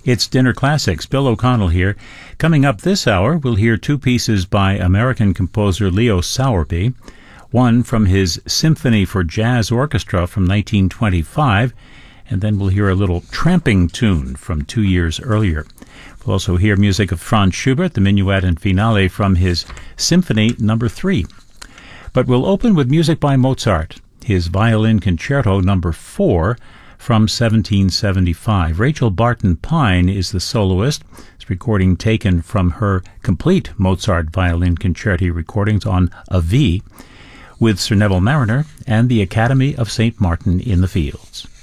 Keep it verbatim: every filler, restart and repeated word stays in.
It's Dinner Classics. Bill O'Connell here. Coming up this hour, we'll hear two pieces by American composer Leo Sowerby, one from his Symphony for Jazz Orchestra from nineteen twenty-five, and then we'll hear a little tramping tune from two years earlier. We'll also hear music of Franz Schubert, the Minuet and Finale from his Symphony Number three. But we'll open with music by Mozart, his Violin Concerto Number four, from seventeen seventy-five. Rachel Barton Pine is the soloist. It's a recording taken from her complete Mozart Violin Concerti recordings on A V, with Sir Neville Marriner and the Academy of Saint Martin in the Fields.